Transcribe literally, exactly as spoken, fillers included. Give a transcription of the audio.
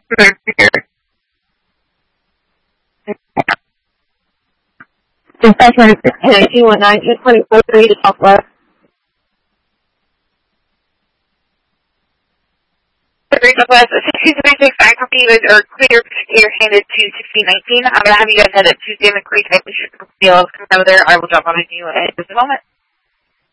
five hundred eighteen one nine eight twenty four three to Southwest. Southwest sixteen thirty-six, I copy you guys are clear. You're handed to sixteen nineteen. I'm going to have you guys head at Tuesday McCree type of deal. Come over there. I will drop on you in just a moment.